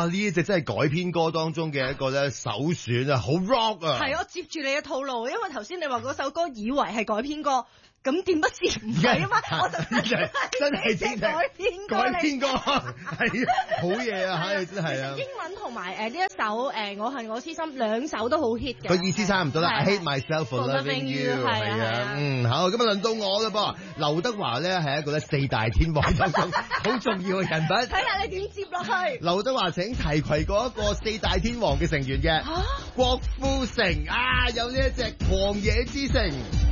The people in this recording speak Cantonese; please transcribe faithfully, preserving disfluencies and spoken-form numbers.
呢一隻真係改編歌當中嘅一個咧首選啊，好 rock 啊！ 係我接住你嘅套路，因為頭先你話嗰首歌以為係改編歌。咁點不是唔係啊嘛？我就真係真係正改編歌， 改編歌係好嘢啊！係真係啊！ 英文同埋誒呢一首誒、呃、我恨我痴心兩首都好 hit 嘅。 個意思差唔多啦。I hate myself for loving you 係啊，嗯好，咁啊輪到我啦噃。劉德華咧係一個咧四大天王當中好重要嘅人物。 睇下你點接落去。 劉德華請提攜過一個四大天王嘅成員嘅，郭富城啊，有呢一隻狂野之城。